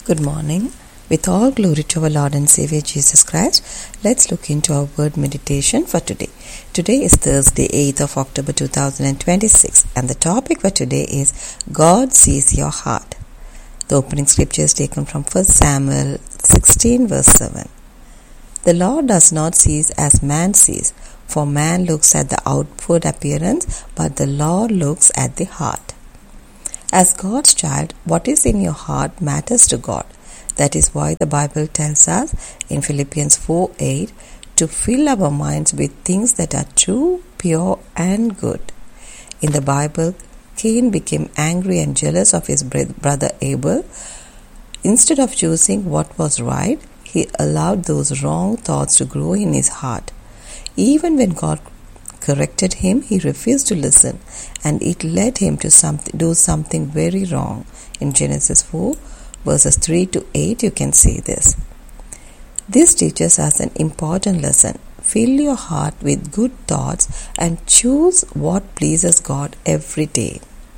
Good morning. With all glory to our Lord and Savior Jesus Christ, let's look into our word meditation for today. Today is Thursday, 8th of October 2026, and the topic for today is God sees your heart. The opening scripture is taken from 1 Samuel 16 verse 7. The Lord does not see as man sees, for man looks at the outward appearance, but the Lord looks at the heart. As God's child, what is in your heart matters to God. That is why the Bible tells us in Philippians 4:8 to fill our minds with things that are true, pure, and good. In the Bible, Cain became angry and jealous of his brother Abel. Instead of choosing what was right, he allowed those wrong thoughts to grow in his heart. Even when God corrected him, he refused to listen, and it led him to do something very wrong. In Genesis 4 verses 3 to 8 you can see this. This teaches us an important lesson. Fill your heart with good thoughts and choose what pleases God every day.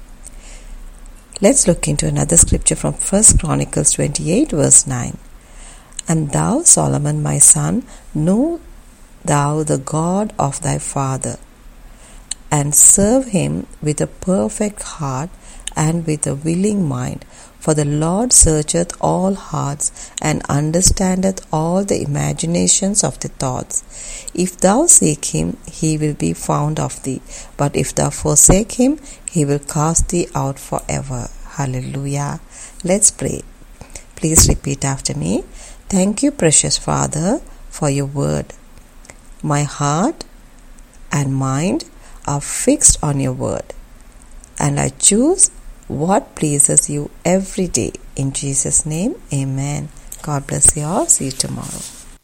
Let's look into another scripture from 1 Chronicles 28 verse 9. And thou, Solomon, my son, know thou the God of thy father, and serve him with a perfect heart and with a willing mind. For the Lord searcheth all hearts, and understandeth all the imaginations of the thoughts. If thou seek him, he will be found of thee. But if thou forsake him, he will cast thee out forever. Hallelujah. Let's pray. Please repeat after me. Thank you, precious Father, for your word. My heart and mind are fixed on your word, and I choose what pleases you every day. In Jesus' name, amen. God bless you all. See you tomorrow.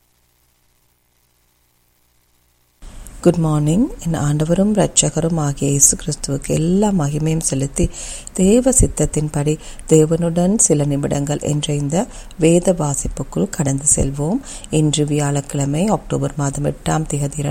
Good morning. என் ஆண்டவரும் இரட்சகரும் ஆகிய இயேசு கிறிஸ்துவுக்கு எல்லா மகிமையும் செலுத்தி தேவ சித்தத்தின்படி தேவனுடன் சில நிமிடங்கள் என்ற இந்த வேத வாசிப்புக்குள் கடந்து செல்வோம். இன்று வியாழக்கிழமை அக்டோபர் மாதம் 8ஆம் தேதி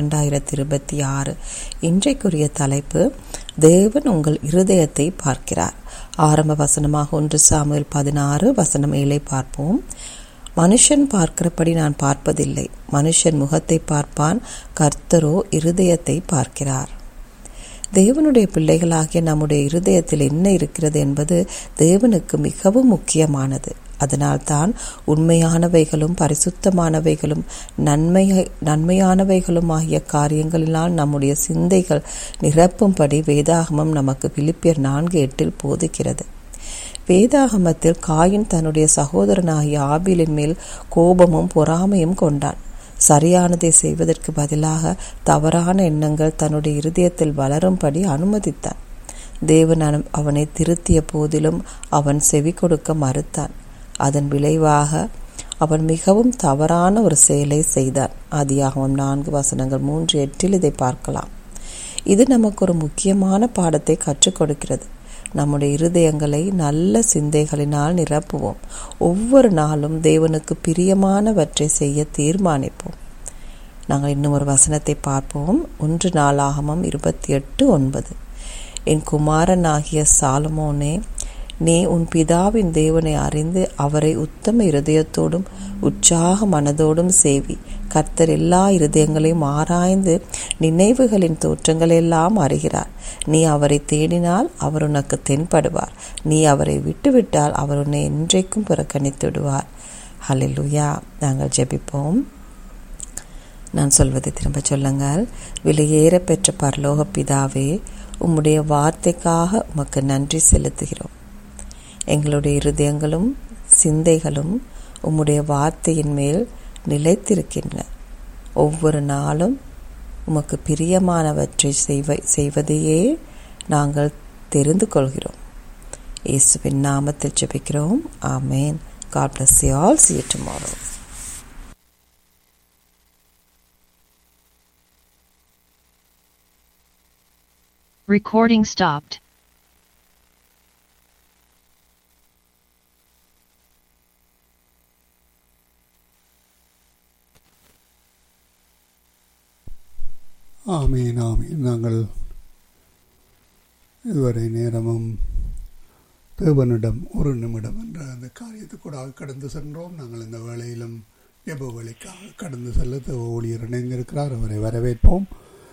2026. இன்றைக்குரிய தலைப்பு, தேவன் உங்கள் இருதயத்தை பார்க்கிறார். ஆரம்ப வசனமாக 1 சாமுவேல் 16 வசனம் 7 பார்ப்போம். மனுஷன் பார்க்கிறபடி நான் பார்ப்பதில்லை. மனுஷன் முகத்தை பார்ப்பான், கர்த்தரோ இருதயத்தை பார்க்கிறார். தேவனுடைய பிள்ளைகளாகிய நம்முடைய இருதயத்தில் என்ன இருக்கிறது என்பது தேவனுக்கு மிகவும் முக்கியமானது. அதனால்தான் உண்மையானவைகளும் பரிசுத்தமானவைகளும் நன்மையானவைகளும் ஆகிய காரியங்களினால் நம்முடைய சிந்தைகள் நிரப்பும்படி வேதாகமம் நமக்கு பிலிப்பியர் 4:8 போதிக்கிறது. வேதாகமத்தில் காயின் தன்னுடைய சகோதரனாகிய ஆபேலின் மேல் கோபமும் பொறாமையும் கொண்டான். சரியானதை செய்வதற்கு பதிலாக தவறான எண்ணங்கள் தன்னுடைய இருதயத்தில் வளரும்படி அனுமதித்தான். தேவன் அவனை திருத்திய போதிலும் அவன் செவி கொடுக்க மறுத்தான். அதன் விளைவாக அவன் மிகவும் தவறான ஒரு செயலை செய்தான். ஆதியாகமம் 4 வசனங்கள் 3:8 இதை பார்க்கலாம். இது நமக்கு ஒரு முக்கியமான பாடத்தை கற்றுக் கொடுக்கிறது. நம்முடைய இருதயங்களை நல்ல சிந்தைகளினால் நிரப்புவோம். ஒவ்வொரு நாளும் தேவனுக்கு பிரியமானவற்றை செய்ய தீர்மானிப்போம். நாங்கள் இன்னும் ஒரு வசனத்தை பார்ப்போம். 1 நாளாகமம் 28:9. என் குமாரனாகிய சாலமோனே, நீ உன் பிதாவின் தேவனை அறிந்து அவரை உத்தம இருதயத்தோடும் உற்சாக மனதோடும் சேவி. கர்த்தர் எல்லா இருதயங்களையும் ஆராய்ந்து நினைவுகளின் தோற்றங்களெல்லாம் அறிகிறார். நீ அவரை தேடினால் அவர் உனக்கு தென்படுவார். நீ அவரை விட்டுவிட்டால் அவர் உன்னை என்றைக்கும் புறக்கணித்து விடுவார். ஹல்லேலூயா. நாங்கள் ஜெபிப்போம். நான் சொல்வதை திரும்ப சொல்லுங்கள். விலையேற பெற்ற பரலோக பிதாவே, உம்முடைய வார்த்தைக்காக உமக்கு நன்றி செலுத்துகிறோம். எங்களுடைய இருதயங்களும் சிந்தைகளும் உம்முடைய வார்த்தையின் மேல் நிலைத்திருக்கின்றன. ஒவ்வொரு நாளும் உமக்கு பிரியமானவற்றை செய்வதையே நாங்கள் தெரிந்து கொள்கிறோம். இயேசுவின் நாமத்தில் ஜெபிக்கிறோம். ஆமேன். God bless you all. See you tomorrow. Recording stopped. ஆமீன். நாங்கள் இதுவரை நேரமும் தேவனிடம் ஒரு நிமிடம் என்ற அந்த காரியத்துக்கூட கடந்து சென்றோம். நாங்கள் இந்த வேளையிலும் ஜெப வேளைக்காக கடந்து செல்ல தேவ ஊழியர் இணைந்திருக்கிறார். அவரை வரவேற்போம்.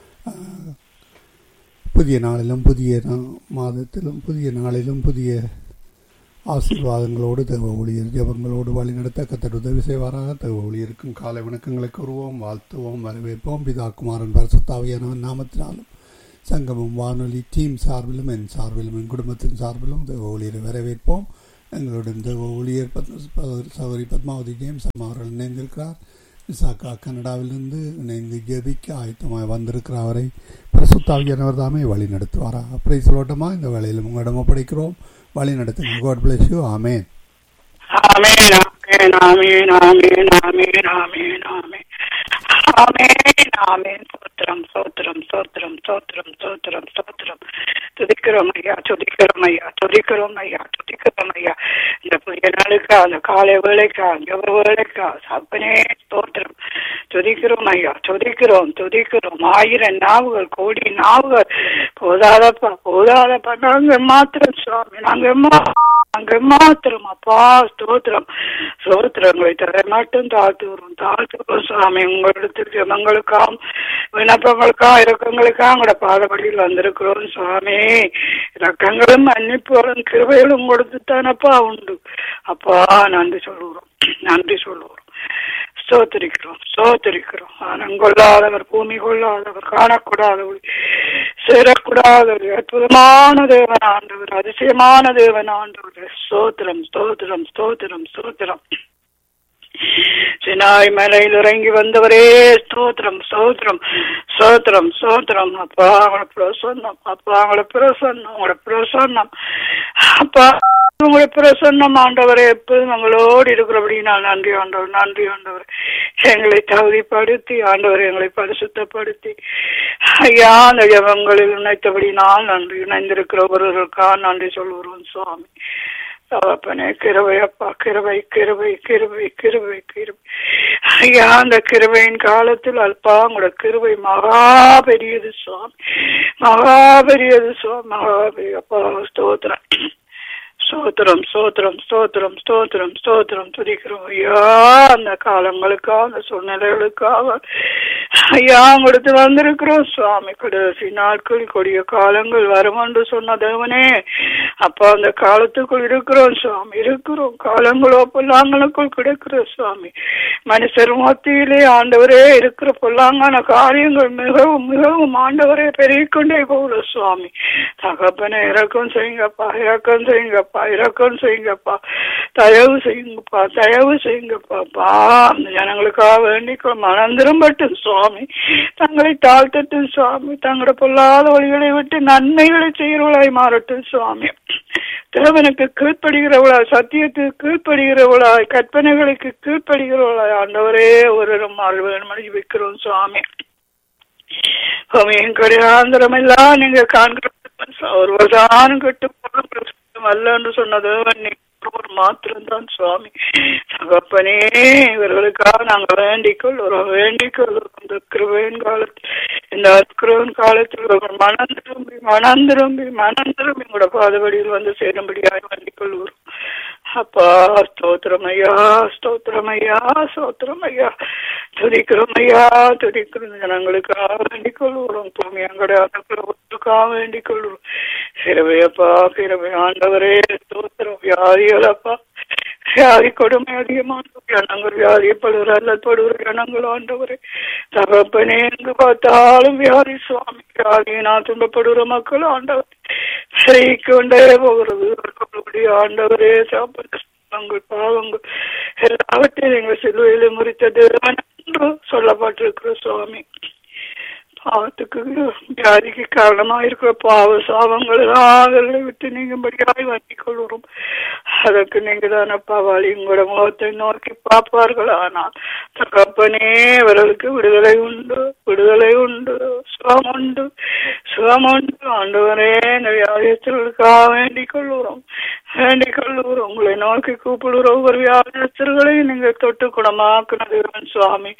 புதிய நாளிலும் புதிய மாதத்திலும் புதிய நாளிலும் புதிய ஆசீர்வாதங்களோடு தேவ ஊழியர் ஜெபங்களோடு வழிநடத்த கர்த்தர் உதவி செய்வாராக. தேவ ஊழியருக்கும் காலை வணக்கங்களை கூறுவோம், வாழ்த்துவோம், வரவேற்போம். பிதா குமாரன் பரிசுத்த ஆவியானவன் நாமத்தினாலும் சங்கமம் வானொலி டீம் சார்பிலும் என் சார்பிலும் என் குடும்பத்தின் சார்பிலும் தேவ ஊழியரை வரவேற்போம். எங்களுடன் தேவ ஊழியர் சகோதரி பத்மாவதி ஜேம்ஸ் அம்மா அவர்கள் இணைந்திருக்கிறார். விசாகா கனடாவிலிருந்து இணைந்து ஜெபிக்க ஆயத்தமாக வந்திருக்கிற அவரை பரிசுத்த ஆவியானவர் தாமே வழி நடத்துவாரா. அப்படி சொல்லட்டமா? இந்த வேளையில் உங்களிடம் ஒப்படைக்கிறோம், வழி நடத்துங்க. God bless you. ஆமென். ஆமென். ஆமென். ஆமென். ஆமென். ஆமென். ஆமென். ஆமென். ஆமென். ஆமென். ஸ்தோத்திரம், ஸ்தோத்திரம், ஸ்தோத்திரம், ஸ்தோத்திரம், ஸ்தோத்திரம், ஸ்தோத்திரம். துதிக்கிறோம் ஐயா, துதிக்கிறோம் ஐயா, துதிக்கிறோம் ஐயா, துதிக்கிறோம் ஐயா. இந்த புதிய நாளுக்கா, அந்த காலை வேளைக்கா, ஜெப வேளைக்கா, சப்பனே ஸ்தோத்திரம். துதிக்கிறோம் ஐயா, துதிக்கிறோம், துதிக்கிறோம். 1000 நாவுகள், கோடி நாவுகள் போதாதப்பா, போதாதப்பா. நாங்க மாத்திரம் சுவாமி, நாங்க மாத்திரம் அப்பா. ஸ்தோத்திரம், ஸ்தோத்திரங்களை தர மட்டும் தாழ்த்துகிறோம், தாழ்த்துகிறோம் சுவாமி. உங்களிடத்துக்கு ஜெபங்களுக்காம் விண்ணப்பங்களுக்கா இரக்கங்களுக்கா உங்களோட பாதபடியில் வந்திருக்கிறோம் சுவாமி. இரக்கங்களும் மன்னிப்புகளும் கிருபைகளும் கொடுத்து தானப்பா உண்டு அப்பா. நன்றி சொல்லுகிறோம், நன்றி சொல்லுகிறோம், ஸ்தோத்திரிக்கிறோம், ஸ்தோத்திரிக்கிறோம். கொள்ளாதவர், பூமி கொள்ளாதவர், காணக்கூடாதவர், சேரக்கூடாதவர், அற்புதமான தேவன் ஆண்டவர், அதிசயமான தேவன் ஆண்டவர். ஸ்தோத்திரம், ஸ்தோத்திரம், ஸ்தோத்திரம், ஸ்தோத்திரம். சினாய் மலையில் இறங்கி வந்தவரே ஸ்தோத்திரம், ஸ்தோத்திரம், ஸ்தோத்திரம், ஸ்தோத்திரம். அப்பா உங்களை பிரசன்னம், அப்பா உங்களை பிரசன்னம், உங்களை பிரசன்னம் அப்பா, உங்களை பிரசன்னம் ஆண்டவரே. எப்போதும் எங்களோடு இருக்கிறபடி நான் நன்றி ஆண்டவர், நன்றி ஆண்டவர். எங்களை தகுதிப்படுத்தி ஆண்டவர் எங்களை பரிசுத்தப்படுத்தி ஐயா அந்த ஜெபங்களில் இணைத்தபடி நான் நன்றி. இணைந்திருக்கிற ஒருவருக்கா நன்றி சொல்கிறோம் சுவாமி. தகப்பனே கிருபை அப்பா, கிருபை, கிருபை, கிருபை, கிருபை, கிருபை ஐயா. அந்த கிருபையின் காலத்தில் அல்பா உங்களோட கிருபை மகா பெரியது சுவாமி, மகா பெரியது சுவாமி, மகா பெரிய அப்பா. ஸ்தோத்திரம், ஸ்தோத்திரம், ஸ்தோத்திரம், ஸ்தோத்திரம், ஸ்தோத்திரம், ஸ்தோத்திரம். துதிக்கிறோம் ஐயா அந்த காலங்களுக்காக, அந்த சூழ்நிலைகளுக்காக ஐயா கொடுத்து வந்திருக்கிறோம் சுவாமி. கடைசி நாட்கள் கொடிய காலங்கள் வரும் என்று சொன்ன தேவனே அப்பா, அந்த காலத்துக்குள் இருக்கிறோம் சுவாமி, இருக்கிறோம். காலங்களோ பொல்லாங்களுக்குள் கிடக்கிறோம் சுவாமி. மனுஷர் மத்தியிலே ஆண்டவரே இருக்கிற பொல்லாங்கான காரியங்கள் மிகவும் மிகவும் ஆண்டவரே பெருகிக்கொண்டே போகிறோம் சுவாமி. தகப்பனை இறக்கம் செய்யுங்கப்பா, இறக்கம் செய்யுங்கப்பா, இறக்கம் செய்யுங்கப்பா, தயவு செய்யுங்கப்பா, தயவு செய்யுங்கப்பா. அந்த ஜனங்களுக்காக வேண்டிக்கொள்ள மனம் திரும்பட்டும் சுவாமி, தங்களை தாழ்த்தட்டும் சுவாமி, தங்களோட பொல்லாத வழிகளை விட்டு நன்மைகளை செய்கிறவளாய் மாறட்டும் சுவாமி. தேவனுக்கு கீழ்ப்படுகிறவளாய், சத்தியத்துக்கு கீழ்ப்படுகிறவளாய், கற்பனைகளுக்கு கீழ்ப்படுகிறவளாய் ஆண்டவரே ஒரு மறுபடி வைக்கிறோம் சுவாமி. கடையாந்திரம் எல்லாம் நீங்க காண்கிற ஒருவர்தான் கட்டு அல்ல என்று சொன்ன தேவன் ஒரு மாத்திரம்தான் சுவாமி. தகப்பனே இவர்களுக்காக நாங்கள் வேண்டிக்கொள்ளுறோம், வேண்டிக்கொள்ளுறோம். இந்த கிருபையின் காலத்தில், இந்த அற்கிருவின் காலத்தில் மனம் திரும்பி மனம் திரும்பி மனம் திரும்பி உங்களோட பாதபடியில் வந்து சேரும்படியாக வேண்டிக் கொள்ளுறோம் அப்பா. ஸ்தோத்திரம் ஐயா, ஸ்தோத்திரம் ஐயா, ஸ்தோத்திரம் ஐயா. துதிக்கிறோம் ஐயா, துதிக்கிறோம். ஜனங்களுக்காக வேண்டிக் கொள்ளுறோம், பூமி எங்களுடைய வேண்டிக் கொள்ளுறோம். கிருபையப்பா, கிருபை ஆண்டவரே. ஸ்தோத்திரம். வியாதிகளப்பா, வியாதி கொடுமை அதிகமான ஜனங்கள், வியாதிப்படுகிற அல்லப்படுகிற ஜனங்கள் ஆண்டவரே. தகப்பனே எங்கு பார்த்தாலும் வியாதி சுவாமி, வியாதியினால் துன்பப்படுகிற மக்கள் ஆண்டவர் கொண்டே போகிறது ஆண்டவரே. சாப்பிட்டு பாவங்கள் எல்லாவற்றையும் எங்கள் சிலுவையில முறித்தது என்று சொல்லப்பட்டிருக்கிற சுவாமி. பாவத்துக்கு வியாதிக்கு காரணமா இருக்கிற பாவ சாபங்கள் அவர்களை விட்டு நீங்கும்படியாய் வாங்கிக் கொள்கிறோம். அதற்கு நீங்க தானப்பா வழி. உங்களோட முகத்தை நோக்கி பார்ப்பார்கள். ஆனால் தகப்பனே அவர்களுக்கு விடுதலை உண்டு, விடுதலை உண்டு, சுகம் உண்டு, சுகம் உண்டு. ஆண்டவரே இந்த வியாதியத்திற்காக வேண்டிக் கொள்கிறோம், வேண்டிக் கொள்ளுகிறோம். உங்களை நோக்கி கூப்பிடுகிற ஒவ்வொரு வியாதியர்களையும் நீங்க தொட்டு குணமாக்குனது சுவாமி.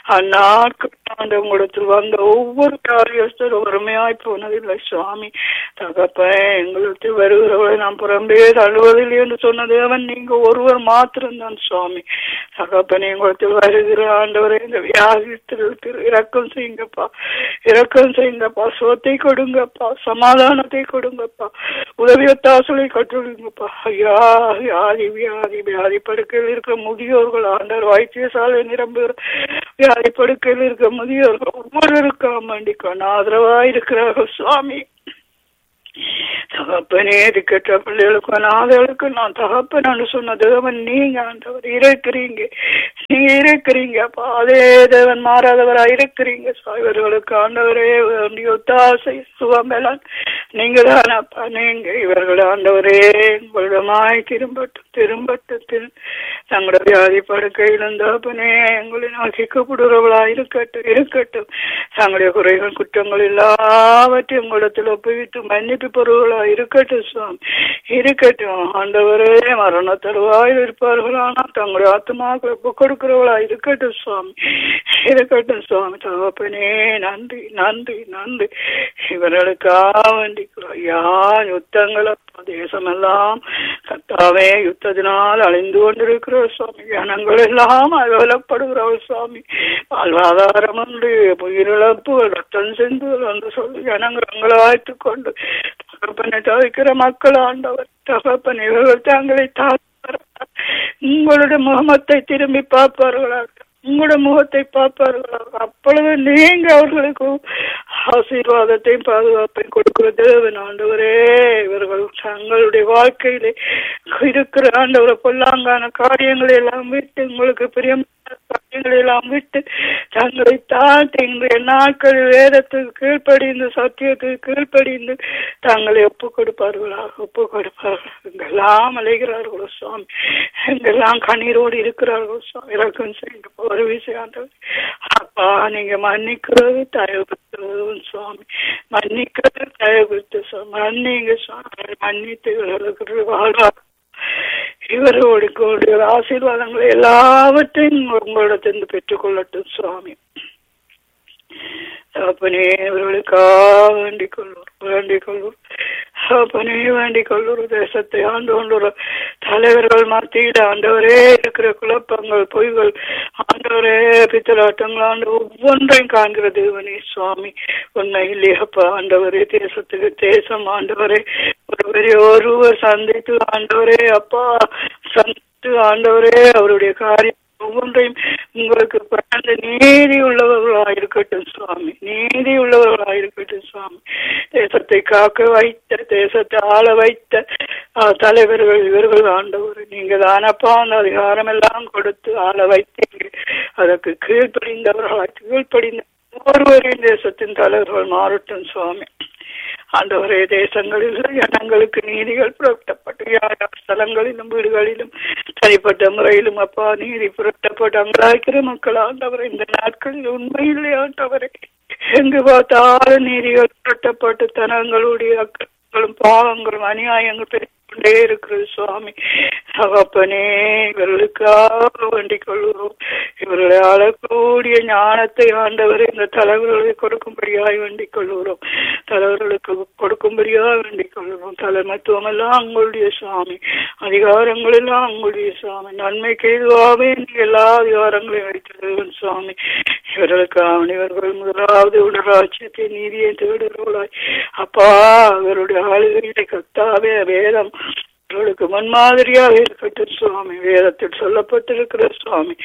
அந்நாட்கள் உங்களிடத்தில் வந்த ஒவ்வொரு காரியஸ்தரும் வறுமையாய் போனதில்லை சுவாமி. தகப்ப எங்களுக்கு வருகிறவர்களை நாம் புறம்பே தள்ளுவதில்லை என்று சொன்ன தேவன் நீங்க ஒருவர் மாத்திரம்தான் சுவாமி. தகப்பனே உங்களிடத்தில் வருகிற ஆண்டவரை இந்த வியாதித்திற்கு இரக்கம் செய்யுங்கப்பா, இரக்கம் செய்யுங்கப்பா, சுகத்தை கொடுங்கப்பா, சமாதானத்தை கொடுங்கப்பா, உதவியத்தாசலை கற்றுங்கப்பா. ஐயா வியாதி வியாதி வியாதி படுக்கையில் இருக்கிற முதியோர்கள் ஆண்டவர் வைத்தியசாலை நிரம்புகிற வியாதி படுக்கையில் இருக்கிற முதியோர்கள் ஒவ்வொருவருக்கும் வேண்டிக்கான ஆதரவாய் இருக்கிறார்கள் சுவாமி. தகப்பனே கேட்ட பிள்ளைகளுக்கு அனாதைகளுக்கு நான் தகப்பன் சொன்ன தேவன் நீங்க ஆண்டவர் இருக்கிறீங்க, நீங்க இருக்கிறீங்கப்பா. அதே தேவன் மாறாதவரா இருக்கிறீங்க. இவர்களுக்கு ஆண்டவரே ஒத்தாசை சுகமெல்லாம் நீங்க தானப்பா. நீங்க இவர்கள் ஆண்டவரே உங்களிடமாய் திரும்பட்டும் திரும்பட்டும். தங்களோட வியாதி படுக்கையில் தகப்பனே எங்களை நசிக்கப்படுறவளா இருக்கட்டும் இருக்கட்டும். தங்களுடைய குறைகள் குற்றங்கள் எல்லாவற்றையும் உங்களிடத்தில் ஒப்புவித்து மன்னிப்பு பொருளா இருக்கட்டும் சுவாமி, இருக்கட்டும். ஆண்டவரே மரண தருவாயில் இருப்பார்களானால் தங்களுடைய ஆத்மாக்களை ஒப்பு கொடுக்கிறவளா இருக்கட்டும் சுவாமி, இருக்கட்டும் சுவாமி. தகப்பனே நன்றி நன்றி நன்றி. இவர்களுக்காக வேண்டிக்கிறோம். யுத்தங்களை தேசமெல்லாம் கத்தாவே யுத்தத்தினால் அழிந்து கொண்டிருக்கிற சுவாமி. ஜனங்கள் எல்லாம் அகலப்படுகிறவள் சுவாமி. வாழ்வாதாரம் என்று உயிரிழப்பு ரத்தம் சென்று என்று சொல்லி ஜனங்களை ஆய்த்துக் கொண்டு தகப்பனை தவிக்கிற மக்கள் ஆண்டவர் தகப்பன் இவர்கள் தங்களை உங்களுடைய முகமத்தை திரும்பி பார்ப்பார்களாக, உங்களுடைய முகத்தை பார்ப்பார்களாக. அப்பொழுது நீங்க அவர்களுக்கு ஆசீர்வாதத்தையும் பாதுகாப்பையும் கொடுக்கிற தேவன் ஆண்டவரே. இவர்கள் தங்களுடைய வாழ்க்கையிலே இருக்கிற ஆண்டவரை பொல்லாங்கான காரியங்களை எல்லாம் விட்டு உங்களுக்கு பிரியம் காரியங்களை எல்லாம் விட்டு தங்களை தாழ்த்தி இன்றைய நாட்கள் வேதத்துக்கு கீழ்ப்படிந்து சத்தியத்துக்கு கீழ்ப்படிந்து தங்களை ஒப்பு கொடுப்பார்களாக, ஒப்பு கொடுப்பார்கள். எங்கெல்லாம் அலைகிறார்களோ சுவாமி, எங்கெல்லாம் கண்ணீரோடு இருக்கிறார்களோ சுவாமி, இறக்கம் செய்யுங்க ஒரு விஷயம். அப்பா நீங்க மன்னிக்கிறது தயவு சுவாமி, மன்னிக்கிறது தயவு சுவாமி, மன்னிங்க சுவாமி. மன்னித்து இவர்களுக்கு வாழ்வார் இவரோடு கூடிய ஆசீர்வாதங்களை எல்லாவற்றையும் உங்களிடத்திலிருந்து பெற்றுக்கொள்ளட்டும் சுவாமி. அப்பனே இவர்களுக்காக வேண்டிக் கொள்வோம் வேண்டிக் கொள்வோம். அப்பனே வேண்டிக் கொள்ளுற தேசத்தை ஆண்டு கொண்டுற தலைவர்கள் மத்தியில் ஆண்டவரே இருக்கிற குழப்பங்கள் பொய்கள் ஆண்டவரே பித்தலாட்டங்கள் ஆண்டு ஒவ்வொன்றையும் காண்கிற தேவனே சுவாமி. உண்மை இல்லையப்பா ஆண்டவரே. தேசத்துக்கு தேசம் ஆண்டவரே ஒருவர் சந்தித்து ஆண்டவரே அப்பா சந்தித்து ஆண்டவரே அவருடைய காரியம் ஒவ்வொன்றையும் உங்களுக்கு பிறந்த நீதி உள்ளவர்களாயிருக்கட்டும் சுவாமி, நீதி உள்ளவர்களாயிருக்கட்டும் சுவாமி. தேசத்தை காக்க வைத்த தேசத்தை ஆள வைத்த தலைவர்கள் இவர்கள் ஆண்டவர் நீங்க தானப்பா அந்த அதிகாரம் எல்லாம் கொடுத்து ஆள வைத்தீங்க. அதற்கு கீழ்ப்படிந்த ஒருவரின் தேசத்தின் தலைவர்கள் மாறட்டும் சுவாமி. ஆண்டவரே தேசங்களில் ஜனங்களுக்கு நீதிகள் புரட்டப்பட்டு யார் ஸ்தலங்களிலும் வீடுகளிலும் தனிப்பட்ட முறையிலும் அப்பா நீதி புரட்டப்பட்டு அங்கலாய்க்கிற மக்கள் ஆண்டவரை இந்த நாட்களில் உண்மையிலே ஆண்டவரை எங்கு பார்த்தாலும் நீதிகள் புரட்டப்பட்டு தனங்களுடைய அக்கறைகளும் பாவங்களும் அநியாயங்கள் பெற்றுக்கொண்டே இருக்கிறது சுவாமி. தகப்பனே இவர்களுக்காக வேண்டிக் கொள்கிறோம். இவர்களை ஆளக்கூடிய ஞானத்தை ஆண்டவரை இந்த தலைவர்களுக்கு கொடுக்கும்படியாய் வேண்டிக் கொள்கிறோம். தலைவர்களுக்கு கொடுக்கும்படியாக வேண்டிக் கொள்கிறோம். தலைமைத்துவம் எல்லாம் உங்களுடைய சுவாமி, அதிகாரங்கள் எல்லாம் உங்களுடைய சுவாமி. நன்மைக்கு எதுவாகவே எல்லா அதிகாரங்களையும் வைத்திருக்கிறோம் சுவாமி. இவர்களுக்காக இவர்கள் முதலாவது உடராட்சியத்தை நீதியை தேடுகிறவர்களாய் அப்பா அவருடைய ஆளுகையை கத்தாவே வேதம் அவர்களுக்கு முன்மாதிரியாக இருக்கட்டும் சுவாமி. வேதத்தில் சொல்லப்பட்டிருக்கிற சுவாமி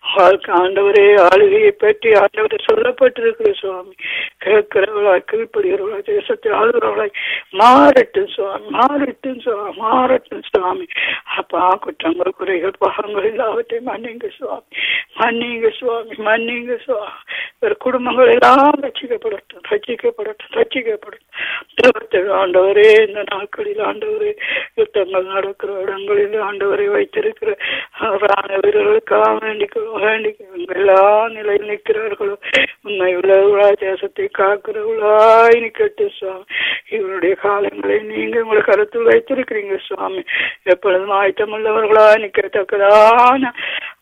ஆண்டவரே ஆளுகையை பற்றி ஆண்டவரை சொல்லப்பட்டிருக்கிற சுவாமி. கேட்கிறவர்களாய் கீழ்ப்படுகிறவர்களாய் தேசத்தை ஆளுகிறவர்களாய் மாறட்டும் சுவாமி, மாறட்டும் சுவாமி, மாறட்டும் சுவாமி. அப்பா குற்றங்கள் குறைகள் பாகங்கள் எல்லாவற்றையும் மன்னிங்க சுவாமி, மன்னிங்க சுவாமி, மன்னிங்க சுவாமி. ஒரு குடும்பங்கள் எல்லாம் ரட்சிக்கப்படட்டும், ரட்சிக்கப்படட்டும், ரட்சிக்கப்படட்டும். ஆண்டவரே இந்த நாட்களில் ஆண்டவரே யுத்தங்கள் நடக்கிற இடங்களில் ஆண்டவரை வைத்திருக்கிற வீரர்களுக்காக வேண்டிக்கிறோம். எல்லா நிலையில் நிற்கிறார்களோ உண்மை உள்ளவர்களாய் தேசத்தை காக்கிறவர்களாய் நிக்கட்டு சுவாமி. இவருடைய காலங்களை நீங்க உங்களை கருத்தில் வைத்திருக்கிறீங்க சுவாமி. எப்பொழுதும் ஆயத்தம் உள்ளவர்களாய் நிற்கத்தக்கதான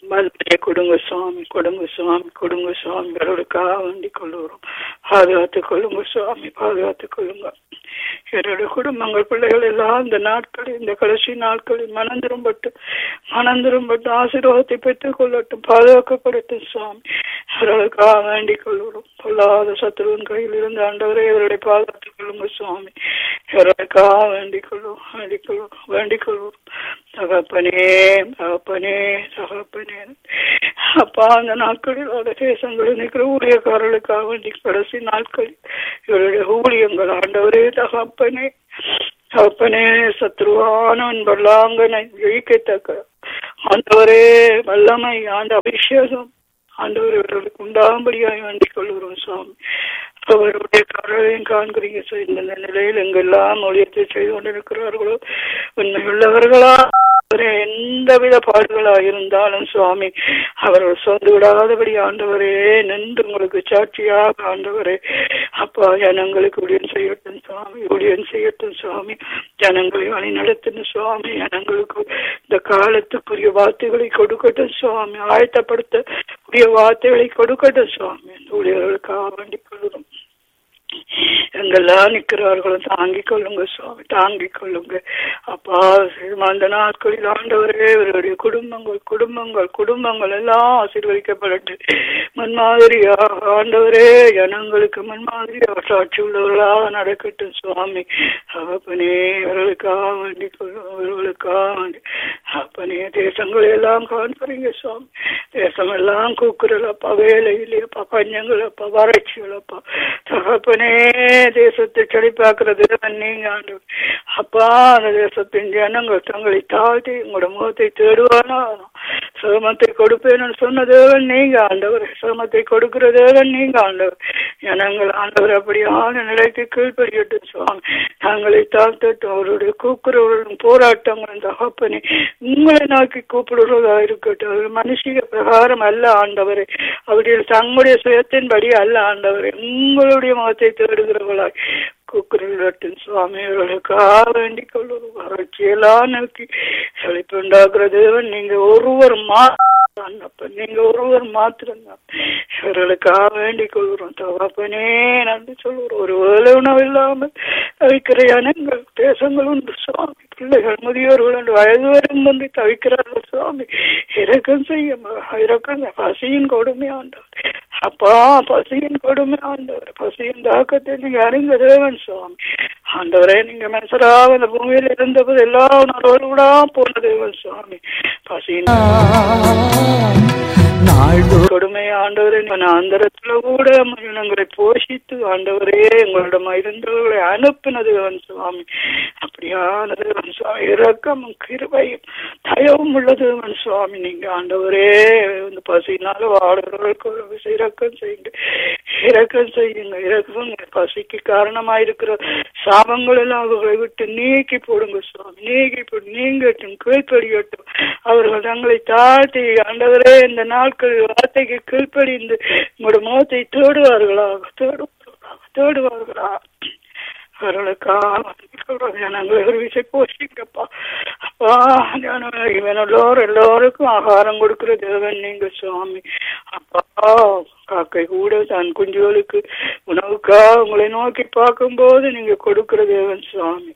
மதுரையை கொடுங்க சுவாமி, கொடுங்க சுவாமி, கொடுங்க சுவாமி. அவர்களுக்காக வேண்டிக் கொள்ளுகிறோம். பாதுகாத்துக் கொள்ளுங்க சுவாமி, பாதுகாத்துக் கொள்ளுங்க. என்னுடைய குடும்பங்கள் பிள்ளைகள் எல்லாம் இந்த நாட்களில், இந்த கடைசி நாட்களில் மனம் திரும்பட்டு ஆசீர்வாதத்தை பெற்றுக் கொள்ளட்டும், பாதுகாக்கப்படட்டும் சுவாமி. அவர்களுக்காக வேண்டிக் கொள்ளுகிறோம். பொல்லாத சத்துருவின் கையில் இருந்து ஆண்டவரே இவர்களை பாதுகாத்துக் கொள்ளுங்க சுவாமி. இவர்களுக்காக வேண்டிக் கொள்ளுகிறோம். தகப்பனே தகப்பனே தகப்பனே அப்பா, அந்த நாட்களில் தேசங்களில் நிற்கிற ஊழியக்காரர்களுக்காக வேண்டி கடைசி நாட்களில் இவருடைய ஊழியங்கள் ஆண்டவரே தகப்பனே தகப்பனே சத்ருவானவன் பல்லாங்கனை ஜெயிக்கத்தக்க ஆண்டவரே வல்லமை, ஆண்ட அபிஷேகம் ஆண்டவர் இவர்களுக்கு உண்டாகும்படியாக வேண்டிக் கொள்கிறோம் சுவாமி. அவருடைய கரவையும் காண்கிறீங்க. இந்த நிலையில் எங்கெல்லாம் ஊழியத்தை செய்து கொண்டிருக்கிறார்களோ உண்மையுள்ளவர்களா எந்தவித பாடுகளா இருந்தாலும் சுவாமி அவர்கள் சொந்து விடாதபடி ஆண்டவரே நின்று உங்களுக்கு சாட்சியாக ஆண்டவரே அப்பா ஜனங்களுக்கு ஊழியம் செய்யட்டும் சுவாமி, ஜனங்களை வழி நடத்தணும் சுவாமி. ஜனங்களுக்கு இந்த காலத்துக்குரிய வார்த்தைகளை கொடுக்கட்டும் சுவாமி, ஆயத்தப்படுத்த உரிய வார்த்தைகளை கொடுக்கட்டும் சுவாமி. ஊழியர்களுக்காக வேண்டிக் கொள்கிறோம். எங்கெல்லாம் நிற்கிறார்களும் தாங்கிக் கொள்ளுங்க சுவாமி, தாங்கிக் கொள்ளுங்க அப்பா. அந்த நாட்களில் ஆண்டவரே இவருடைய குடும்பங்கள் எல்லாம் ஆசீர்வதிக்கப்பட்டு முன்மாதிரியாக ஆண்டவரே ஜனங்களுக்கு முன்மாதிரியாக சாட்சி உள்ளவர்களாக நடக்கட்டும் சுவாமி. அப்பனே இவர்களுக்காக வேண்டிக் கொள்ளும், அப்பனே தேசங்களை எல்லாம் காண்பறீங்க சுவாமி. தேசம் எல்லாம் கூக்குறலப்பா, வேலை இல்லையப்பா, பஞ்சங்களப்பா, வறட்சிகளப்பா. தகப்பனே தேசத்தை செழிப்பாக்குறது நீங்க ஆண்டவர் அப்பா. அந்த தேசத்தின் ஜனங்கள் தங்களை தாழ்த்தி உங்களோட முகத்தை தேடுவானா, சிரமத்தை கொடுப்பேன்னு சொன்னதேவன் நீங்க ஆண்டவர், சிரமத்தை கொடுக்கிறதேவன் நீங்க ஆண்டவர். ஜனங்கள் ஆண்டவர் அப்படியான நிலைக்கு கீழ்படியட்டும் சுவாமி, தங்களை தாழ்த்தட்டும். அவருடைய கூக்குறவர்களும் போராட்டங்களும் தகப்பனே உங்களை நோக்கி கூப்பிடுறதா இருக்கட்டும். அவர்கள் மனுஷிக பிரகாரம் அல்ல ஆண்டவரே, அவர்கள் தங்களுடைய சுயத்தின்படி அல்ல ஆண்டவரே, உங்களுடைய முகத்தை தேடுகிறவர்களாய் கூக்குறட்டும் சுவாமி. அவர்களுக்காக வேண்டிக் கொள்ளும். வறட்சியெல்லாம் நோக்கி செழிப்பு உண்டாக்குறது நீங்க ஒருவர் மாத்திரம்தான். இவர்களுக்காக வேண்டிக் கொள்கிறோம் தகப்பனே, நன்றி சொல்கிறோம். ஒரு வேலை உணவு இல்லாமல் தவிக்கிற ஜனங்கள் தேசங்கள் உண்டு சுவாமி. பிள்ளைகள் முதியோர்கள் உண்டு, வயது வரும் வந்து தவிக்கிறார்கள் சுவாமி. இறக்கம் செய்ய பசியின் கொடுமை ஆண்டவர் அப்பா, பசியின் கொடுமை ஆண்டவர், பசியின் தாக்கத்தை நீங்க அறிந்த தேவன் சுவாமி. ஆண்டவரே நீங்க மனுஷராக இந்த பூமியில் இருந்தபோது எல்லா உணர்வுகளா போன தேவன் சுவாமி. பசியின் கொடுமை ஆண்டவரே, அந்தரத்துல கூட மனிதங்களை போஷித்து ஆண்டவரே எங்களிடம் இருந்தவர்களை அனுப்பினது சுவாமி. அப்படியானது சுவாமி, இரக்கமும் கிருபையும் தயவும் உள்ளது சுவாமி. நீங்க ஆண்டவரே இந்த பசினால வாடுறவர்களுக்கு இரக்கம் செய்யுங்க. பசிக்கு காரணமாயிருக்கிற சாபங்கள் எல்லாம் அவர்களை விட்டு நீக்கி போடுங்க சுவாமி, நீங்கட்டும், கீழ்ப்படியட்டும். அவர்கள் தங்களை தாழ்த்தி ஆண்டவரே இந்த நாட்கள் வார்த்தைக்கு கீழ்ப்படிந்து உங்களோட முகத்தை தேடுவார்களா அவர்களுக்காக போஷிங்கப்பா அப்பா. எல்லோருக்கும் ஆகாரம் கொடுக்கிற தேவன் நீங்க சுவாமி. அப்பா, காக்கை கூட தன் குஞ்சுகளுக்கு உணவுக்காக உங்களை நோக்கி பார்க்கும் போது நீங்க கொடுக்கிற தேவன் சுவாமி.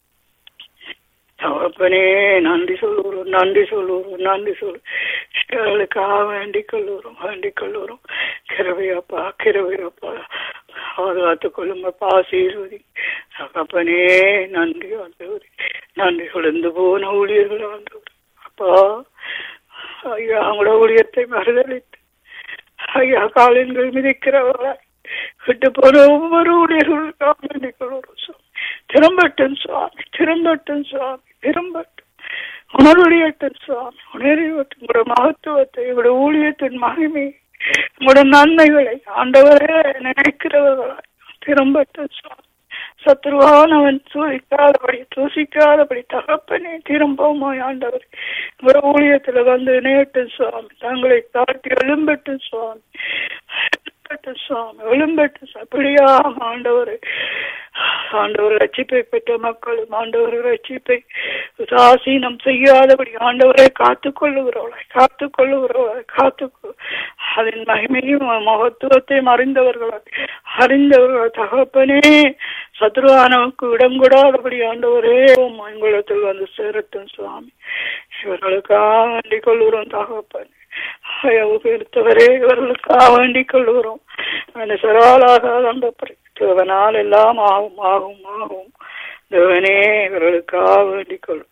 தகப்பனே நன்றி சொல்லுவோம். அவர்களுக்காக வேண்டிக் கொள்ளுறோம். கிருபையப்பா பாதுகாத்துக் கொள்ளுங்கப்பா, ஆசீர்வதி தகப்பனே. நன்றி ஆண்டவரே, நன்றி கொழுந்து போன ஊழியர்கள் ஆண்டவர் அப்பா. ஐயா அவங்களோட ஊழியத்தை மறுதளித்து ஐயா காலின்கள் மிதிக்கிறவர்களாய் விட்டு போன ஒவ்வொரு ஊழியர்களுக்காக வேண்டிக் கொள்ளுறோம். திரும்பட்டும் சுவாமி, உணர்வடையட்டும் சுவாமி, உணர்வட்டும் உங்களோட மகத்துவத்தை, உங்களோட ஊழியத்தின் மகிமை, உங்களோட நன்மைகளை ஆண்டவரே நினைக்கிறவர்களாய் திரும்பட்டும் சுவாமி. சத்ருவானவன் தூசிக்காதபடி தகப்பனே திரும்பவுமா ஆண்டவர் உங்களோட ஊழியத்துல வந்து இணையட்டும் சுவாமி. தங்களை தாட்டி எழும்பட்டும் சுவாமி. எழும்பட்டும் சுவாமி, எழும்பட்டும் அப்படியாம் ஆண்டவரே. ஆண்டவர் ரட்சிப்பை பெற்ற மக்களும் ஆண்டவர் ரட்சிப்பை உதாசீனம் செய்யாதபடி ஆண்டவரை காத்துக்கொள்ளுகிறவளாய் அதன் மகிமையும் மகத்துவத்தையும் அறிந்தவர்கள் தகப்பனே, சத்ருவானவுக்கு இடம் கொடாதபடி ஆண்டவரே மங்களத்தில் வந்து சேரட்டும் சுவாமி. இவர்களுக்காக வேண்டிக் கொள்கிறோம் தகப்பனே, பெருத்தவரே இவர்களுக்காக வேண்டிக் கொள்கிறோம். மனுஷராலாக அந்த தேவனால் எல்லாம் ஆகும். தேவனே இவர்களுக்காக வேண்டிக் கொள்ளும்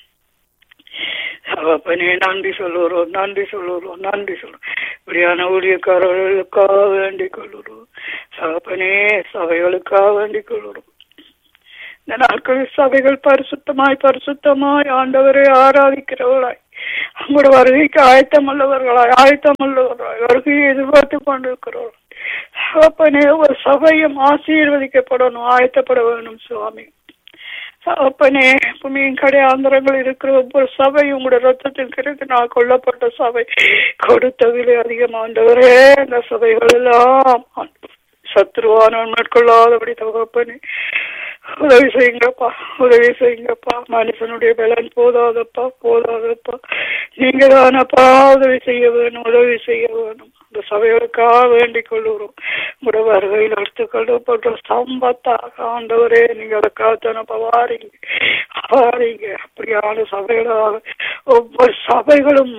தகப்பனே. நன்றி சொல்லுறோம். இப்படியான ஊழியக்காரர்களுக்காக வேண்டிக் கொள்ளுறோம் தகப்பனே. சபைகளுக்காக வேண்டிக் கொள்ளுறோம். இந்த நாட்களில் சபைகள் பரிசுத்தமாய் ஆண்டவரை ஆராதிக்கிறவர்களாய், அவங்களோட வருகைக்கு ஆயத்தமுள்ளவர்களாய் வருகையை எதிர்பார்த்து கொண்டிருக்கிறவர்கள் தகப்பனே. ஒரு சபையும் ஆசீர்வதிக்கப்படணும், ஆயத்தப்பட வேணும் சுவாமி. தகப்பனே, பூமியின் கடையாந்திரங்கள் இருக்கிற ஒவ்வொரு சபை உங்களோட ரத்தத்தின் கிடைத்து நான் கொல்லப்பட்ட சபை கொடுத்த விலை அதிகமாண்டவரே. அந்த சபைகள் எல்லாம் சத்ருவானவன் மேற்கொள்ளாதபடி தகப்பனே உதவி செய்யுங்கப்பா. மனுஷனுடைய பலன் போதாதப்பா. நீங்க தானப்பா உதவி செய்ய வேணும். இந்த சபைகளுக்காக வேண்டிக் கொள்ளுறோம். உங்களோட வருகையில் எடுத்துக்கொள்ளப்பட்ட சம்பத்தாக ஆண்டவரே நீங்க அதுக்காக தானப்பா வாரீங்க. அப்படியான சபைகளாக ஒவ்வொரு சபைகளும்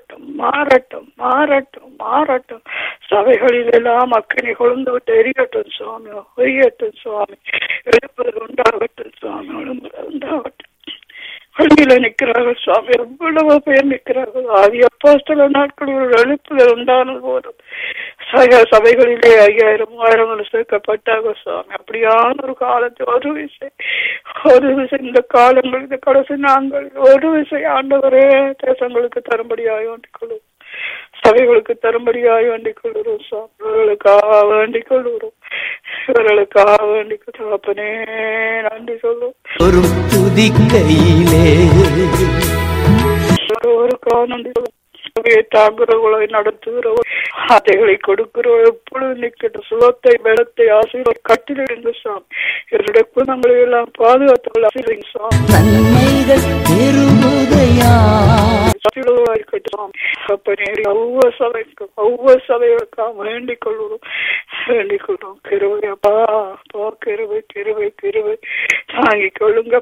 மாறட்டும். சபைகளில் எல்லாம் அக்கினி கொழுந்து விட்டு எரியட்டும் சுவாமி. எழுப்புதல் உண்டாகட்டும் சுவாமி. வழியில நிற்கிறார்கள் சுவாமி, எவ்வளவு பேர் நிற்கிறார்கள். ஆதி அப்போஸ்தல நாட்களில் எழுப்புதல் உண்டான போதும் சபைகளிலே 5000-3000 சேர்க்கப்பட்டாங்க சுவாமி. அப்படியான ஒரு காலத்தை ஒரு விசை இந்த காலங்கள், இந்த கடைசி நாங்கள் ஒரு விசை ஆண்டவரே தேசங்களுக்கு தரும்படியாய் வேண்டிக் கொள்ளும், சபைகளுக்கு தரும்படியாய் வேண்டிக் கொள்ளுறோம் சுவாமி. இவர்களுக்காக வேண்டிக் கொள்ளுறோம். தகப்பனே நன்றி சொல்லும். ஒரு துதிக்கையிலே ஒரு நன்றி சொல்லும். தாங்குறவர்களை நடத்துகிறவர், அதைகளை கொடுக்கிறவர் எப்பொழுது நிற்கின்ற சுகத்தை பலத்தை ஆசீர்வாத கட்டிலிருந்து சாமி. என்னுடைய குணங்களை எல்லாம் பாதுகாத்துள்ள சாமி. நன்மைகள் பெருகுதையா ஒவ்வொரு சபைகளுக்காக வேண்டிக் கொள்கிறோம். கிருபையப்பா, கிருபை தாங்கிக்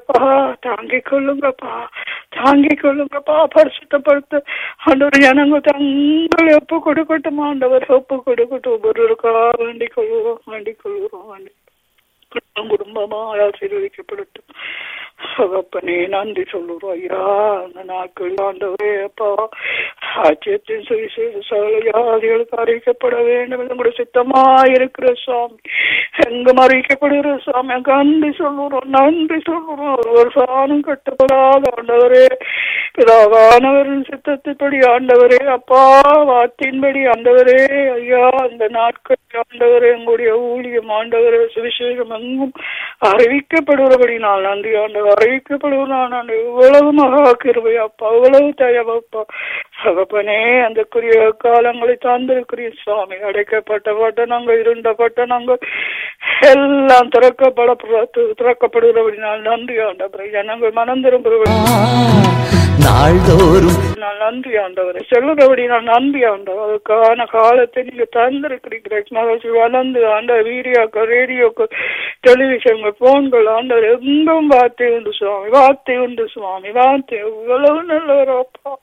கொள்ளுங்கப்பா. பரிசுத்தப்படுத்த ஆண்டவர் ஜனங்க தங்களை ஒப்பு கொடுக்கட்டும். ஆண்டவர் ஒப்பு கொடுக்கட்டும். ஒவ்வொருவருக்காக வேண்டிக் கொள்கிறோம். குடும்பமா ஆசீர்வதிக்கப்படட்டும். சகப்பனே நன்றி சொல்லுறோம் ஐயா. அந்த நாட்கள் ஆண்டவரே அப்பா ராஜ்யத்தின் சுவிசேஷ சகல ஜாதிகளுக்கு அறிவிக்கப்பட வேண்டும் என்று கூட சித்தமா இருக்கிற சுவாமி. எங்கும் அறிவிக்கப்படுகிற சுவாமி. நன்றி சொல்லுறோம். ஒரு சாணம் கட்டப்படாத ஆண்டவரே, பிதாவானவரின் சித்தத்தின்படி ஆண்டவரே அப்பா, வார்த்தையின்படி ஆண்டவரே ஐயா, அந்த நாட்கள் ஆண்டவரே எங்களுடைய ஊழியம் ஆண்டவரே சுவிசேஷம் எங்கும் அறிவிக்கப்படுகிறபடி நான் நன்றி ஆண்டவர். அறிவிக்கப்படுவதான இவ்வளவு மகா கிருபை அப்பா, இவ்வளவு தயவப்பா. சகப்பனே அந்த குறிய காலங்களை தந்திருக்கிற சுவாமி. அடைக்கப்பட்ட பட்டணங்கள், இருண்ட பட்டணங்கள் எல்லாம் திறக்கப்படுகிறபடி நான் நன்றி ஆண்டவரை. ஜனங்கள் மனம் திரும்புகிறபடி நாள்தோறும் நான் நன்றி ஆண்டவரை. செல்லுறபடி நான் நன்றி ஆண்டவர். அதுக்கான காலத்தை நீங்க தந்திருக்கிறீங்க. மகிழ்ச்சி வளர்ந்து ஆண்டவர் வீடியோக்கள், ரேடியோக்கள், டெலிவிஷன்கள், போன்கள் ஆண்டவர் எங்கும் வார்த்தை உண்டு சுவாமி. வார்த்தை எவ்வளவு நல்லவர் அப்பா.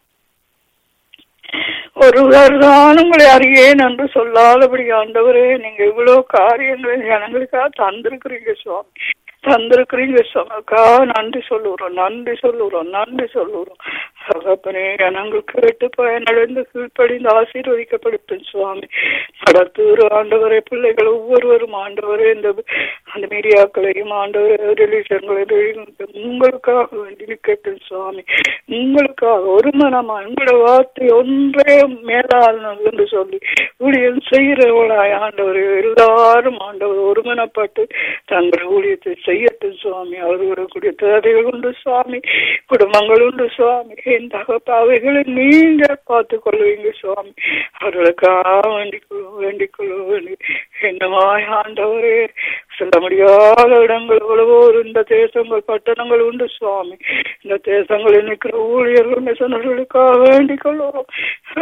ஒருவர் தான் உங்களை அறியேன் என்று சொல்லாதபடி ஆண்டவரே நீங்க இவ்வளவு காரியங்களை ஜனங்களுக்காக தந்திருக்கிறீங்க சுவாமிக்கா. நன்றி சொல்லுறோம். சகப்பனே ஜனங்கள் கேட்டு பயனடைந்து கீழ்ப்படிந்து ஆசீர்வதிக்கப்படுத்தும் சுவாமி. நடத்துகிற ஆண்டவரே பிள்ளைகள் ஒவ்வொருவரும் ஆண்டவரே அந்த மீடியாக்களையும் ஆண்டவரே டெலிவிஷன்களையும் உங்களுக்காக வேண்டி நிற்கட்டும் சுவாமி. உங்களுக்காக ஒரு மனமா உங்களோட வார்த்தை ஒன்றே மேலால் என்று சொல்லி ஊழியம் செய்கிறவளாய் ஆண்டவரே எல்லாரும் ஆண்டவர் ஒருமனப்பட்டு தங்கள் ஊழியத்தை செய்யட்டும் சுவாமி. அவர்களுடைய தேவைகள் உண்டு சுவாமி, குடும்பங்கள் உண்டு சுவாமி. என் தகப்பாவைகளை நீங்க பார்த்துக் கொள்வீங்க சுவாமி. அவர்களுக்காக வேண்டிக் கொள்ளுவோம். என்னமாய் ஆண்டவரே, சொல்ல முடியாத இடங்கள் எவ்வளவோ இந்த தேசங்கள் பட்டணங்கள் உண்டு சுவாமி. இந்த தேசங்களில் நிற்கிற ஊழியர்கள் மிஷனர்களுக்காக வேண்டிக் கொள்வோம்.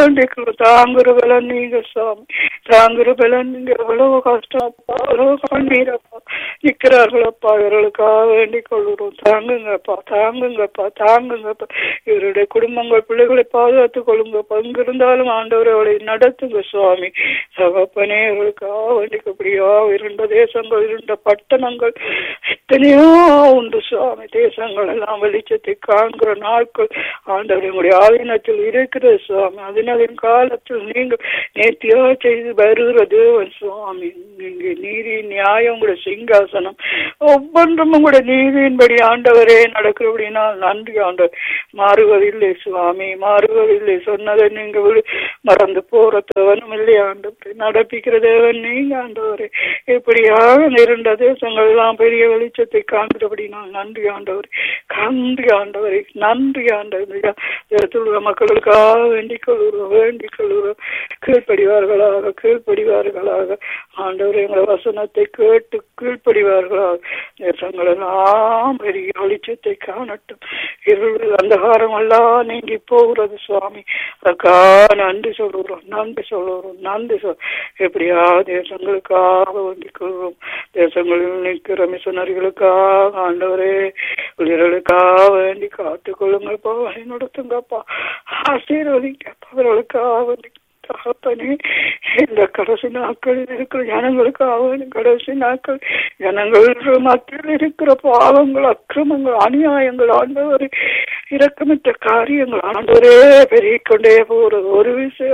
தாங்குற பலன் நீங்க சுவாமி, தாங்குற பலன் நீங்க. எவ்வளவு கஷ்டம், எவ்வளவு கண்ணீரப்பா நிற்கிறார்களப்பா, இவர்களுக்காக வேண்டிக் கொள்கிறோம். தாங்குங்கப்பா, தாங்குங்கப்பா, தாங்குங்கப்பா. இவருடைய குடும்பங்கள் பிள்ளைகளை பாதுகாத்துக் கொள்ளுங்க. பங்கிருந்தாலும் ஆண்டவரை அவளை நடத்துங்க சுவாமி. தகப்பனே, இவர்களுக்காக வேண்டிக்கப்படியா இருண்ட தேசங்கள், இருண்ட பட்டணங்கள் எத்தனையோ உண்டு சுவாமி. தேசங்கள் எல்லாம் வெளிச்சத்தை காண்கிற நாட்கள் ஆண்டவர்களுடைய ஆதீனத்தில் இருக்கிறது சுவாமி. அதனாலின் காலத்தில் நீங்கள் நேர்த்தியா செய்து வருகிற தேவன் சுவாமி. நீங்க நீதி நியாயம் உங்களுடைய சிங்காசனம் ஒவ்வொன்றும் உங்களுடைய நீதியின்படி ஆண்டவரே நடக்கிறபடினால் நன்றி ஆண்டவர். மாறுவதில்லை சுவாமி, மாறுவதில்லை. சொன்னதை நீங்க மறந்து போற தேவனும் இல்லை ஆண்டவரே, நடப்பிக்கிற தேவன் நீங்க ஆண்டவரே. இப்படியாக இருண்ட தேசங்கள் எல்லாம் பெரிய வெளிச்சத்தை காண்கிறபடினால் நன்றி ஆண்டவரே, நன்றி ஆண்டவரே, நன்றி ஆண்டவரே. மக்களுக்காக வேண்டிக் கொள்கிறோம், வேண்டிக் கொள்கிறோம். கீழ்ப்படிவார்களாக, கீழ்ப்படிவார்களாக ஆண்டவரே. எங்களை வசனத்தை கேட்டு கீழ்ப்படிவார்களாக. தேசங்கள் எல்லாம் பெரிய வெளிச்சத்தை காணட்டும். இருள் அந்தகாரம் எல்லாம் நீங்கி போகிறது சுவாமி. அதுக்காக நன்றி சொல்கிறோம், நன்றி சொல்கிறோம், நன்றி எப்படியா தேசங்களுக்காக வேண்டிக் கொள்கிறோம். தேசங்களில் நிற்கிற மிஷனரிகளுக்காக ஆண்டவரே, உயிர்களுக்காக வேண்டி காத்துக்கொள்ளுங்கப்பா, வழி நடத்துங்கப்பா, ஆசீர்வதிங்கப்பா. அவர்களுக்காக வேண்டி தகப்பனே, இந்த கடைசி நாட்களில் இருக்கிற ஜனங்களுக்காக, கடைசி நாட்கள் ஜனங்கள் மத்தியில் இருக்கிற பாவங்கள், அக்கிரமங்கள், அநியாயங்கள் ஆண்டவரே, இரக்கமற்ற காரியங்கள் ஆண்டவரே பெருகிக்கொண்டே போறது. ஒரு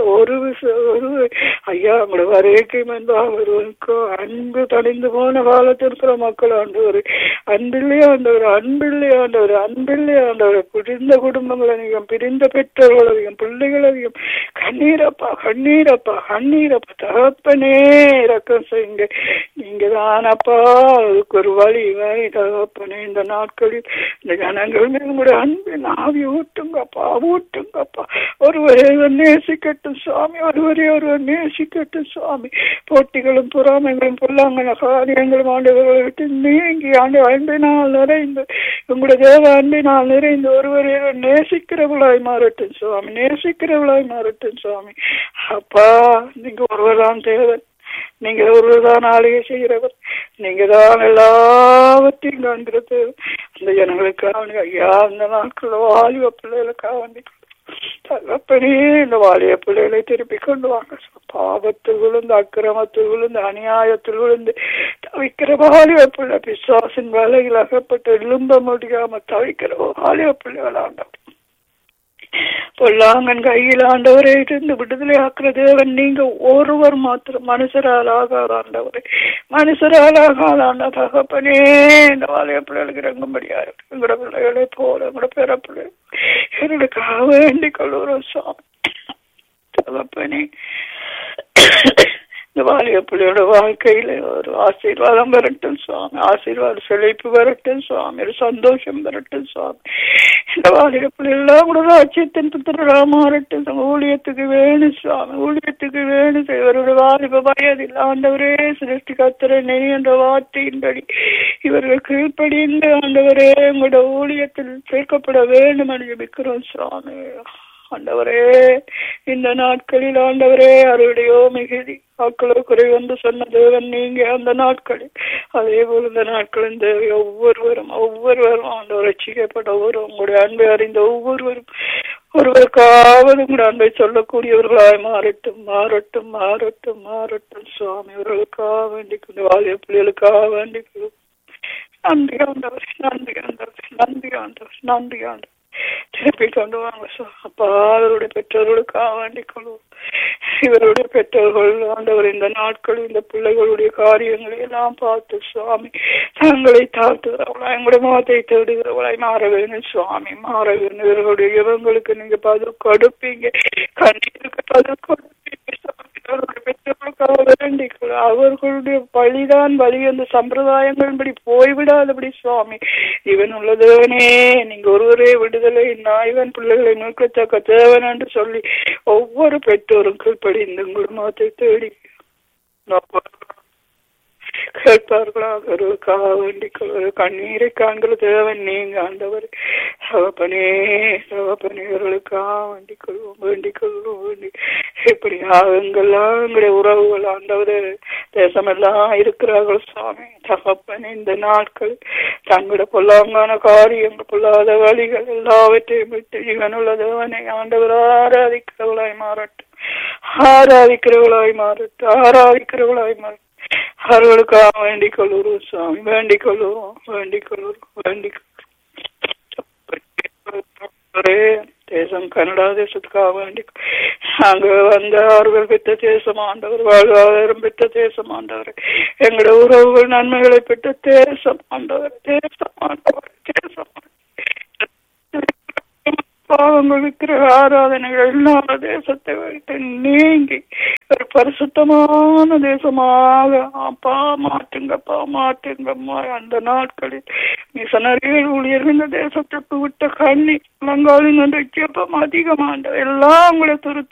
ஐயா உங்களோட வரைக்கும் வருவனுக்கோ அன்பு தணிந்து போன காலத்தில் இருக்கிற மக்கள் ஆண்டவர் அன்பில்லை ஆண்டவர், அன்பில்லை ஆண்டவர், அன்பில்லை ஆண்டவர். பிரிந்த குடும்பங்கள் அதிகம், பிரிந்த பெற்றோர்கள் அதிகம், பிள்ளைகள் அதிகம். கண்ணீரப்பா, கண்ணீரப்பா, கண்ணீரப்பா. தகப்பனே இரக்கம் செய்யுங்க. நீங்க தானப்பா அதுக்கு ஒரு வழி தகப்பனே. இந்த நாட்களில் இந்த ஜனங்கள் மீது உங்களுடைய அன்பின் ஆவி ஊட்டுங்கப்பா, ஊட்டுங்கப்பா. ஒருவரை நேசிக்கட்டும் சுவாமி, ஒருவரை ஒருவர் நேசிக்கட்டும் சுவாமி. போட்டிகளும் பொறாமைகளும் பொல்லாங்கன காரியங்களும் ஆண்டவர்களை விட்டு நீங்கி ஆண்டு அன்பினால் நிறைந்து, உங்களுடைய தேவ அன்பினால் நிறைந்து ஒருவரை நேசிக்கிறவளாய் மாறட்டும் சுவாமி, நேசிக்கிறவளாய் மாறட்டும் சுவாமி. அப்பா, நீங்க ஒருவர்தான் தேவன், நீங்க ஒருவர்தான் ஆளுகை செய்கிறவர், நீங்க தான் எல்லாவற்றையும் காண்கிறது. அந்த ஜனங்களுக்காக ஐயா, அந்த நாட்கள் வாலிப பிள்ளைகளுக்காக தகப்பனே, இந்த வாலிய பிள்ளைகளை திருப்பி கொண்டு வாங்க. பாவத்தில் விழுந்து, அக்கிரமத்தில் விழுந்து, அநியாயத்தில் விழுந்து தவிக்கிற வாலிப பிள்ளை, பிசாசின் வேலையில் அகப்பட்டு எழும்ப முடியாம தவிக்கிற வாலிப பிள்ளைகள் ஆண்டவர், பொல்லாங்கன் கையில் ஆண்டவரை இருந்து விடுதலை ஆக்குற தேவன் நீங்க ஒருவர் மாத்திரம். மனுஷரால் ஆகாத ஆண்டவரே, மனுஷரால் ஆகாத தகப்பனே, இந்த வாலிய பிள்ளைகளுக்கு இறங்கும்படியா இருக்கு. எங்களோட பிள்ளைகளை போல எங்களோட பிற பிள்ளை எங்களுக்காக வேண்டிக் கொள்ளுறோம் சுவாமி. தகப்பனே, இந்த வாலிய பிள்ளையோட வாழ்க்கையில ஒரு ஆசீர்வாதம் வரட்டும் சுவாமி, ஆசீர்வாத செழிப்பு வரட்டும் சுவாமி, ஒரு சந்தோஷம் வரட்டும் சுவாமி. இந்த வாலிய பிள்ளைகள்லாம் கூட ராஜ்யத்தின் புத்திரரா மாறட்டும். ஊழியத்துக்கு வேணும் சுவாமி, ஊழியத்துக்கு வேணும். இவருடைய வாலிப வயதில் ஆண்டவரே சிருஷ்டி கத்திர நெய் என்ற வார்த்தையின்படி இவர்கள் கீழ்ப்படிந்து ஆண்டவரே உங்களோட ஊழியத்தில் சேர்க்கப்பட வேண்டும் என்று ஜெபிக்கிறோம் சுவாமி. ஆண்டவரே, இந்த நாட்களில் ஆண்டவரே அருடையோ மிகுதி, ஆக்களோ குறைவு என்று சொன்ன தேவன் நீங்க. அந்த நாட்களில் அதே போல இந்த நாட்களின் தேவை ஒவ்வொருவரும் ஆண்டவர் ரட்சிக்கப்பட்ட ஒவ்வொரு உங்களுடைய அன்பை அறிந்த ஒவ்வொருவரும் ஒருவருக்காவது உங்களுடைய அன்பை சொல்லக்கூடியவர்களாய் மாறட்டும், மாறட்டும், மாறட்டும், மாறட்டும் சுவாமி. இவர்களுக்காக வேண்டிக்கொண்டு, வாலிய பிள்ளைகளுக்காக வேண்டிக்கொள்ளும். நன்றி ஆண்டவர், நன்றி ஆண்டவர், நன்றி ஆண்டவர், நன்றி ஆண்டவர். திருப்பி கொண்டு வாங்க அப்பா. அவருடைய பெற்றோர்களுக்காக வேண்டிக் கொள்வோம். இவருடைய பெற்றோர்கள் ஆண்டவர் இந்த நாட்களில் இந்த பிள்ளைகளுடைய காரியங்களை எல்லாம் பார்த்து சுவாமி தங்களை தாழ்த்துகிறவளாய் உங்களுடைய முகத்தை தேடுகிறவளாய் மாற வேணும் சுவாமி, மாற வேணும். இவர்களுடைய இவங்களுக்கு நீங்க பதில் கொடுப்பீங்க, கண்ணீருக்கு பதில் கொடுப்பீங்க. பெற்றோர்களுக்கு அவர்களுடைய வழிதான் வழி, அந்த சம்பிரதாயங்களின்படி போய்விடாதபடி சுவாமி, இவன் உள்ளதவனே நீங்க ஒருவரே விடுதலை, நாயவன் பிள்ளைகளை மீட்கத்தக்க தேவன் என்று சொல்லி ஒவ்வொரு பெற்றோரும் கீழ்ப்படி இந்த குடும்பத்தை தேடி கேட்பார்களாக. அவர்களுக்காக வேண்டிக் கொள்வது கண்ணீரை காண்கிற தேவன் நீங்க ஆண்டவர். சகப்பனே சகப்பனே அவர்களுக்காக வேண்டிக் கொள்வோம் வேண்டிக் கொள்வோம். இப்படியாக எங்கெல்லாம் எங்களுடைய உறவுகள் ஆண்டவர் தேசமெல்லாம் இருக்கிறார்கள் சுவாமி. தகப்பனே இந்த நாட்கள் தங்களுடைய பொல்லாங்கான காரியங்கள், பொல்லாத வழிகள் எல்லாவற்றையும் விட்டு இவனுள்ள தேவனை ஆண்டவர் ஆராதிக்கிறவர்களாய் மாறட்டும், ஆராதிக்கிறவர்களாய் மாறட்டும், ஆராதிக்கிறவர்களாய் மாறட்டும். அவர்களுக்காக வேண்டிக் கொள்ளுறோம் சுவாமி, வேண்டிக் கொள்ளுவோம் வேண்டிக் கொள்ளுறோம் வேண்டிக் தேசம் கனடா தேசத்துக்காக வேண்டி அங்க வந்த அவர்கள் பெற்ற தேசம் ஆண்டவர், வாழ்வாதாரம் பெற்ற தேசம் ஆண்டவர், எங்களுடைய உறவுகள் நன்மைகளை பெற்ற தேசம் ஆண்டவர், தேசம் ஆண்டவர், தேசம் பாவங்கள் இருக்கிற ஆராதனைகள் எல்லா தேசத்தை வைத்து நீங்கி ஒரு பரிசுத்தமான தேசமாக அப்பா மாற்றுங்கப்பா மாற்றுங்கம்மா. அந்த நாட்களில் மிஷனரிகள் ஊழியர்கள் இந்த தேசத்துக்கு விட்ட கண்ணி முழங்காலின் அந்த ஜெபம் அதிகமாண்ட எல்லாம் உங்களை